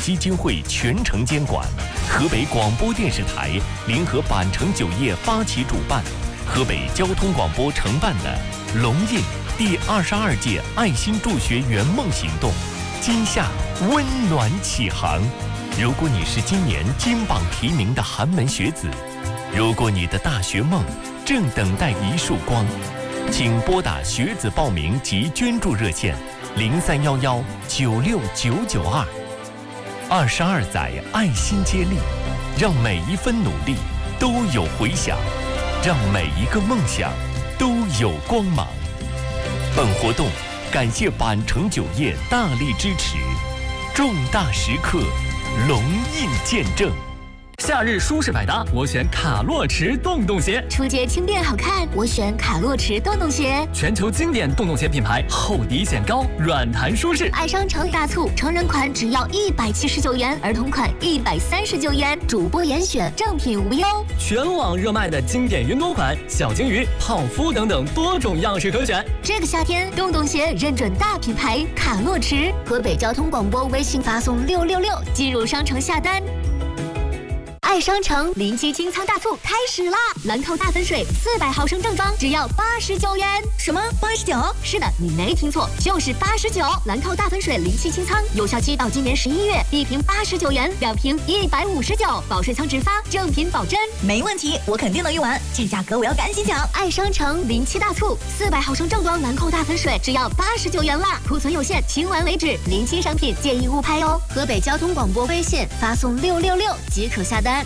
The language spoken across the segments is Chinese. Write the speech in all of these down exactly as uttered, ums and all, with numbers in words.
基金会全程监管，河北广播电视台联合板城酒业发起主办，河北交通广播承办的龙印第二十二届爱心助学圆梦行动，今夏温暖启航。如果你是今年金榜题名的寒门学子，如果你的大学梦正等待一束光，请拨打学子报名及捐助热线零三幺幺九六九九二。二十二载爱心接力，让每一分努力都有回响，让每一个梦想都有光芒。本活动感谢板城酒业大力支持，重大时刻龙印见证。 夏日舒适百搭，我选卡洛驰洞洞鞋； 出街轻便好看，我选卡洛驰洞洞鞋。 全球经典洞洞鞋品牌，厚底显高，软弹舒适。 爱商城大促，成人款只要一百七十九元，儿童款一百三十九元，主播严选，正品无忧。 全网热卖的经典云朵款、小金鱼、泡芙等等多种样式可选。 这个夏天，洞洞鞋认准大品牌卡洛驰。河北交通广播微信发送六六六进入商城下单。爱商城临期清仓大促开始啦！兰蔻大粉水四百毫升正装只要八十九元。什么八十九？是的，你没听错，就是八十九。兰蔻大粉水临期清仓，有效期到今年十一月，一瓶八十九元，两瓶一百五十九，保税仓直发，正品保真。 没问题，我肯定能用完，这价格我要赶紧抢！ 爱商城临期大促，四百毫升正装兰蔻大粉水只要八十九元啦，库存有限，清完为止，临期商品建议勿拍哦。河北交通广播微信发送六六六即可下单。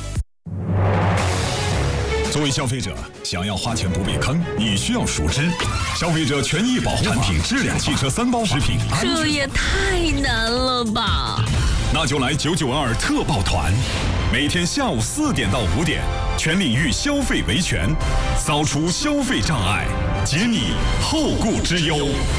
作为消费者，想要花钱不被坑，你需要熟知消费者权益保护产品质量汽车三包食品安全。 这也太难了吧！ 那就来九九二特报团，每天下午四点到五点，全领域消费维权，扫除消费障碍，解你后顾之忧。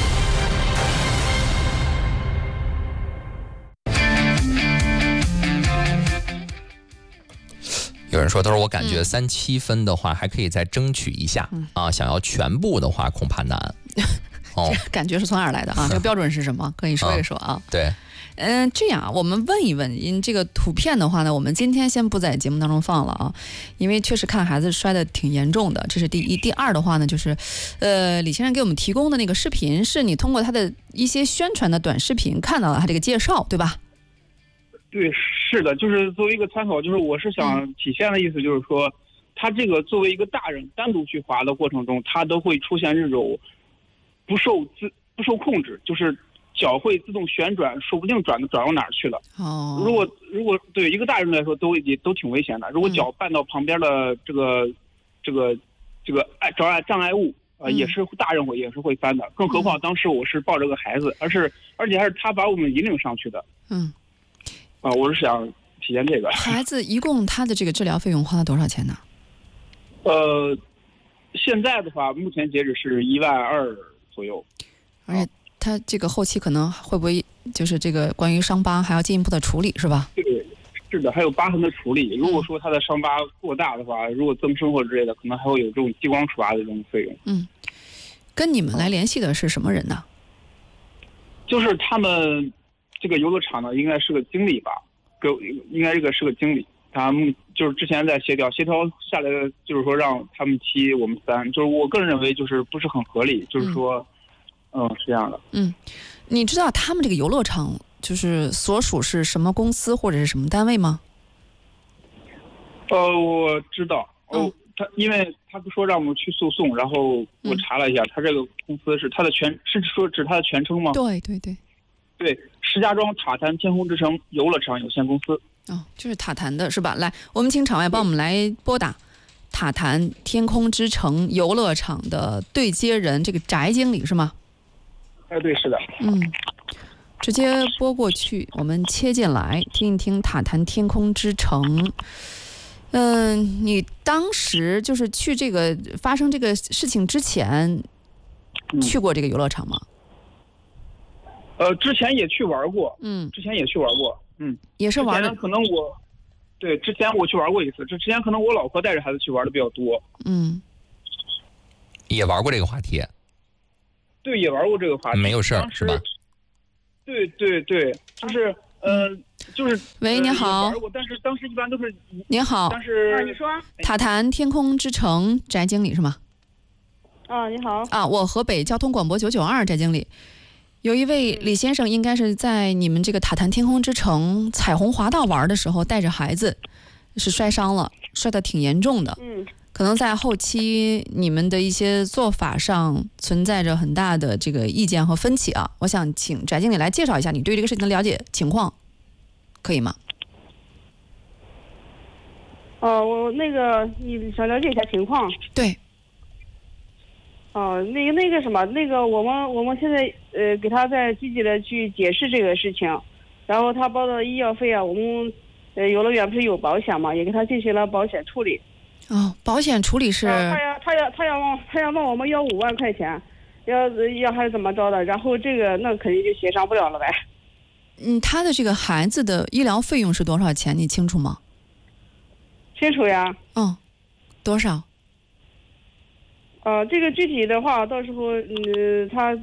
有人说，他说我感觉三七分的话还可以再争取一下、嗯、啊，想要全部的话恐怕难。 哦，这感觉是从哪儿来的啊？这个标准是什么？可以说一说啊。 嗯、对， 嗯，这样我们问一问，因这个图片的话呢，我们今天先不在节目当中放了啊，因为确实看孩子摔得挺严重的，这是第一。第二的话呢，就是，呃，李先生给我们提供的那个视频，是你通过他的一些宣传的短视频看到了他这个介绍，对吧？ 对，是的，就是作为一个参考，就是我是想体现的意思，就是说，他这个作为一个大人单独去滑的过程中，他都会出现这种不受自不受控制，就是脚会自动旋转，说不定转转到哪儿去了。 哦， 如果如果对一个大人来说都也都挺危险的，如果脚绊到旁边的这个、嗯、这个这个障碍障碍物。呃，也是大人会也是会翻的，更何况当时我是抱着个孩子，而是而且还是他把我们引领上去的。 嗯。 啊，我是想体现这个。 孩子一共他的这个治疗费用花了多少钱呢？ 呃，现在的话，目前截止是一万二左右。 而且他这个后期可能会不会就是这个关于伤疤还要进一步的处理，是吧？ 对，是的，还有疤痕的处理。如果说他的伤疤过大的话，如果增生或之类的，可能还会有这种激光刷的这种费用。 嗯，跟你们来联系的是什么人呢？ 就是他们。这个游乐场呢，应该是个经理吧？给应该这个是个经理，他们就是之前在协调，协调下来的就是说让他们七我们三，就是我个人认为就是不是很合理，就是说，嗯，嗯是这样的。 嗯，你知道他们这个游乐场就是所属是什么公司或者是什么单位吗？ 呃，我知道，哦，嗯、他因为他不说让我们去诉讼，然后我查了一下，嗯、他这个公司是他的全是说指他的全称吗？ 对对对。 对，石家庄塔坛天空之城游乐场有限公司。 哦，就是塔坛的是吧？来，我们请场外帮我们来拨打塔坛天空之城游乐场的对接人，这个翟经理是吗？ 哎，对，是的。 嗯，直接拨过去，我们切进来听一听塔坛天空之城。嗯、呃，你当时就是去这个发生这个事情之前， 嗯、 去过这个游乐场吗？ 呃，之前也去玩过， 嗯， 之前也去玩过，嗯， 也是玩的。 可能我，对，之前我去玩过一次，这之前可能我老婆带着孩子去玩的比较多， 嗯， 也玩过这个滑梯， 对，也玩过这个滑梯， 没有事儿是吧？ 对对对，就是，嗯、呃， 就是。 喂，你好。 玩过，但是当时一般都是。 你好。 但是、 啊、你说。 塔坛天空之城翟经理是吗？ 啊，你好。 啊，我河北交通广播九九二翟经理。有一位李先生，应该是在你们这个塔坛天空之城彩虹滑道玩的时候，带着孩子是摔伤了，摔得挺严重的。 嗯， 可能在后期你们的一些做法上存在着很大的这个意见和分歧啊。我想请翟经理来介绍一下你对这个事情的了解情况，可以吗？ 哦，我那个你想了解一下情况？ 对。 哦，那个那个什么，那个我们我们现在呃给他在积极的去解释这个事情，然后他报的医药费啊，我们呃游乐园不是有保险嘛，也给他进行了保险处理。 哦，保险处理是？ 他要他要他要往他要问我们要五万块钱，要要还是怎么着的？然后这个那肯定就协商不了了呗。 嗯，他的这个孩子的医疗费用是多少钱？你清楚吗？ 清楚呀。 嗯，多少？ 呃，这个具体的话，到时候嗯，他，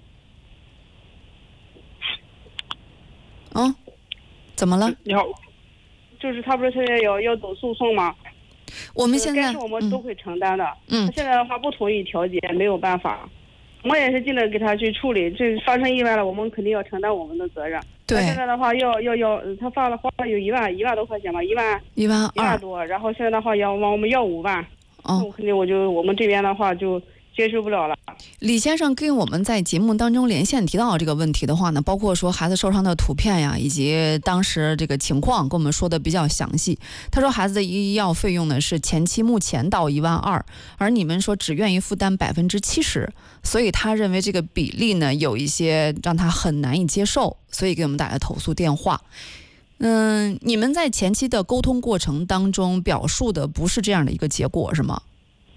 嗯，怎么了？ 你好，就是他不是现在要要走诉讼吗？ 我们现在， 但是我们都会承担的。 嗯。 他现在的话不同意调解，没有办法，我们也是尽力给他去处理。这发生意外了，我们肯定要承担我们的责任。 对。 他现在的话要要要，他发了花了有一万一万多块钱吧，一万一万二一万多，然后现在的话要往我们要五万。 哦， 我肯定我就我们这边的话就接受不了了。 李先生跟我们在节目当中连线提到这个问题的话呢，包括说孩子受伤的图片呀，以及当时这个情况跟我们说的比较详细。他说孩子的医药费用呢是前期目前到一万二，而你们说只愿意负担百分之七十，所以他认为这个比例呢有一些让他很难以接受，所以给我们打来投诉电话。嗯，你们在前期的沟通过程当中表述的不是这样的一个结果是吗？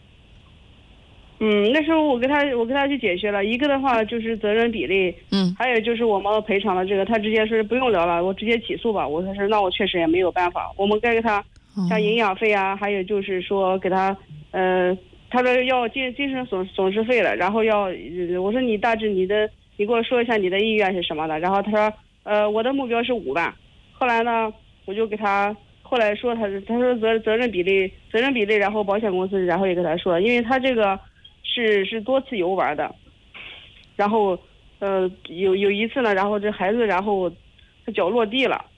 嗯，那时候我跟他我跟他去解释了，一个的话就是责任比例， 嗯， 还有就是我们赔偿的这个，他直接说不用聊了，我直接起诉吧。我说是，那我确实也没有办法，我们该给他像营养费啊，还有就是说给他，呃，他说要精精神损损失费了，然后要，我说你大致你的你给我说一下你的意愿是什么的，然后他说，呃，我的目标是五万。后来呢，我就给他后来说他是他说责责任比例责任比例，然后保险公司然后也给他说，因为他这个是是多次游玩的，然后呃有有一次呢，然后这孩子然后他脚落地了，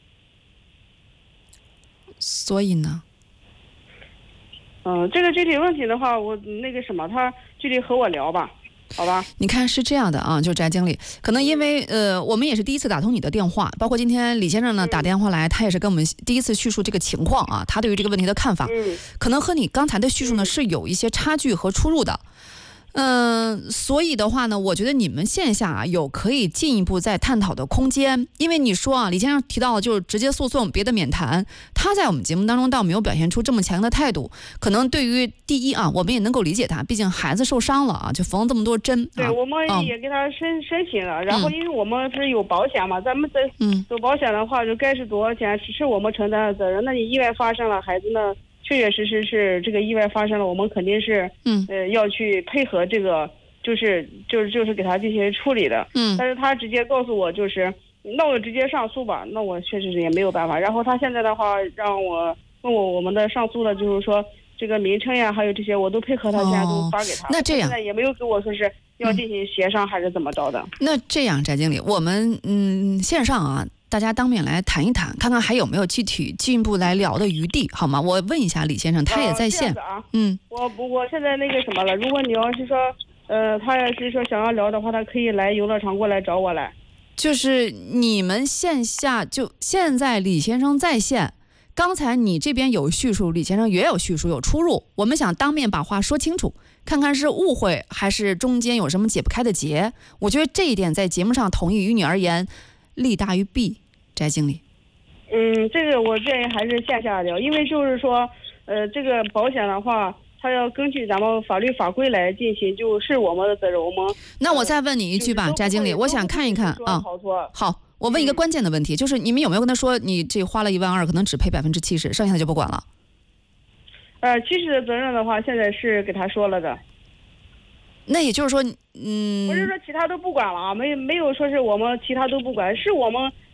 所以呢， 嗯、呃，这个具体问题的话，我那个什么，他具体和我聊吧。好吧， 你看是这样的啊，就翟经理，可能因为呃，我们也是第一次打通你的电话，包括今天李先生呢打电话来，他也是跟我们第一次叙述这个情况啊，他对于这个问题的看法，可能和你刚才的叙述呢是有一些差距和出入的。嗯、呃，所以的话呢，我觉得你们线下啊有可以进一步再探讨的空间，因为你说啊，李先生提到了就是直接诉讼，别的免谈，他在我们节目当中倒没有表现出这么强的态度，可能对于第一啊，我们也能够理解他，毕竟孩子受伤了啊，就缝了这么多针。 对， 啊、 我们也给他申、嗯、申请了，然后因为我们是有保险嘛，咱们在走保险的话，就该是多少钱是我们承担的责任。那你意外发生了，孩子呢确确实实是这个意外发生了，我们肯定是嗯呃要去配合这个。就是就是就是给他进行处理的，嗯，但是他直接告诉我就是，那我直接上诉吧，那我确实是也没有办法。然后他现在的话让我问我我们的上诉的，就是说这个名称呀，还有这些我都配合他，现在都发给他。哦、 那这样， 现在也没有给我说是要进行协商还是怎么着的。 嗯、那这样，翟经理，我们嗯线上啊，大家当面来谈一谈，看看还有没有具体进一步来聊的余地，好吗？我问一下李先生，他也在线。 啊、 嗯， 我我现在那个什么了，如果你要是说。呃，他要是说想要聊的话，他可以来游乐场过来找我来。 就是你们线下就现在李先生在线，刚才你这边有叙述，李先生也有叙述，有出入。我们想当面把话说清楚，看看是误会还是中间有什么解不开的结。我觉得这一点在节目上同意于你而言，利大于弊。翟经理， 嗯，这个我建议还是线下聊，因为就是说，呃，这个保险的话。他要根据咱们法律法规来进行，就是我们的责任。我们那我再问你一句吧，翟经理，我想看一看啊。好，我问一个关键的问题，嗯、就是你们有没有跟他说，你这花了一万二，可能只赔百分之七十，剩下的就不管了？ 呃，七十的责任的话，现在是给他说了的。 那也就是说，嗯， 不是说其他都不管了啊，没没有说是我们其他都不管，是我们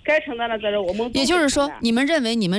该承担的责任我们。 也就是说，你们认为你们